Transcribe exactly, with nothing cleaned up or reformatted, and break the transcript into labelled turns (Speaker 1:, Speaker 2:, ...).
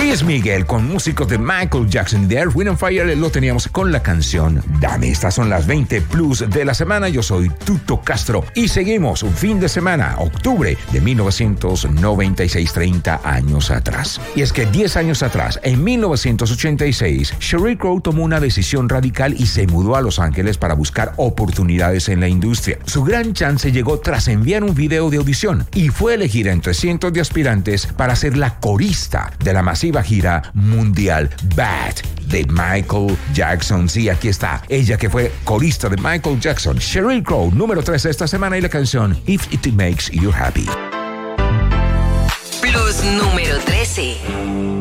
Speaker 1: Luis Miguel con músicos de Michael Jackson. The Earth, Wind and Fire lo teníamos con la canción Dame. Estas son las veinte plus de la semana. Yo soy Tuto Castro y seguimos un fin de semana, octubre de mil novecientos noventa y seis, treinta años atrás. Y es que diez años atrás, en mil novecientos ochenta y seis, Sheryl Crow tomó una decisión radical y se mudó a Los Ángeles para buscar oportunidades en la industria. Su gran chance llegó tras enviar un video de audición y fue elegida entre cientos de aspirantes para ser la corista de la masiva gira mundial Bad de Michael Jackson. Sí, aquí está ella que fue corista de Michael Jackson, Sheryl Crow, número tres esta semana, y la canción If It Makes You Happy.
Speaker 2: Plus número trece.